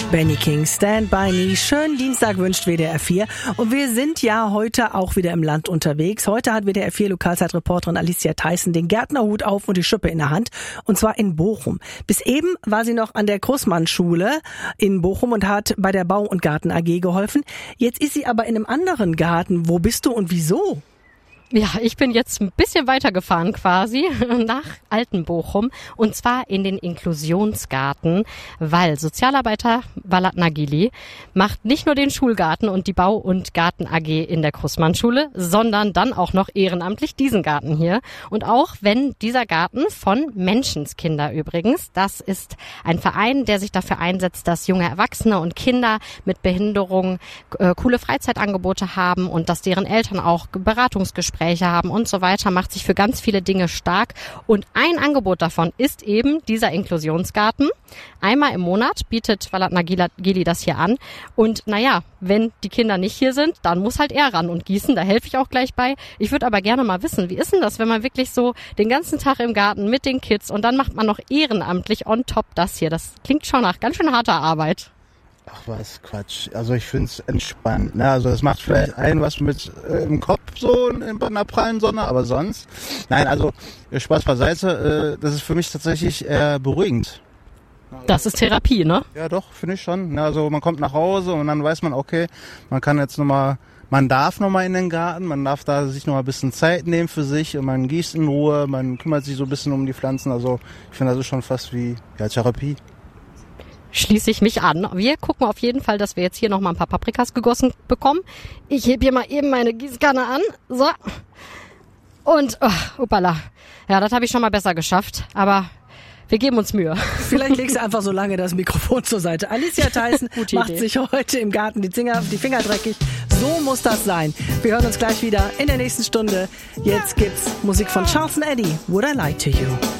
Benny King, Stand By Me. Schönen Dienstag wünscht WDR 4. Und wir sind ja heute auch wieder im Land unterwegs. Heute hat WDR 4 Lokalzeitreporterin Alicia Theissen den Gärtnerhut auf und die Schippe in der Hand. Und zwar in Bochum. Bis eben war sie noch an der Großmann-Schule in Bochum und hat bei der Bau- und Garten AG geholfen. Jetzt ist sie aber in einem anderen Garten. Wo bist du und wieso? Ja, ich bin jetzt ein bisschen weitergefahren quasi nach Altenbochum und zwar in den Inklusionsgarten, weil Sozialarbeiter Valat Nagili macht nicht nur den Schulgarten und die Bau- und Garten AG in der Großmannschule, sondern dann auch noch ehrenamtlich diesen Garten hier. Und auch wenn dieser Garten von Menschenskinder übrigens, das ist ein Verein, der sich dafür einsetzt, dass junge Erwachsene und Kinder mit Behinderung coole Freizeitangebote haben und dass deren Eltern auch Beratungsgespräche haben und so weiter, macht sich für ganz viele Dinge stark. Und ein Angebot davon ist eben dieser Inklusionsgarten. Einmal im Monat bietet Valat Nagili das hier an. Und naja, wenn die Kinder nicht hier sind, dann muss halt er ran und gießen. Da helfe ich auch gleich bei. Ich würde aber gerne mal wissen, wie ist denn das, wenn man wirklich so den ganzen Tag im Garten mit den Kids und dann macht man noch ehrenamtlich on top das hier. Das klingt schon nach ganz schön harter Arbeit. Ach was, Quatsch. Also ich finde es entspannt. Ne? Also es macht vielleicht was mit im Kopf so in einer prallen Sonne, aber sonst. Nein, also Spaß beiseite, das ist für mich tatsächlich eher beruhigend. Das ist Therapie, ne? Ja doch, finde ich schon. Ne? Also man kommt nach Hause und dann weiß man, okay, man darf nochmal in den Garten, man darf da sich nochmal ein bisschen Zeit nehmen für sich und man gießt in Ruhe, man kümmert sich so ein bisschen um die Pflanzen. Also ich finde, das ist schon fast wie Therapie. Schließe ich mich an. Wir gucken auf jeden Fall, dass wir jetzt hier nochmal ein paar Paprikas gegossen bekommen. Ich hebe hier mal eben meine Gießkanne an. So. Und, hoppala. Ja, das habe ich schon mal besser geschafft. Aber wir geben uns Mühe. Vielleicht legst du einfach so lange das Mikrofon zur Seite. Alicia Theissen macht sich heute im Garten die Finger dreckig. So muss das sein. Wir hören uns gleich wieder in der nächsten Stunde. Jetzt gibt's Musik von Charles & Eddie. Would I Lie to You?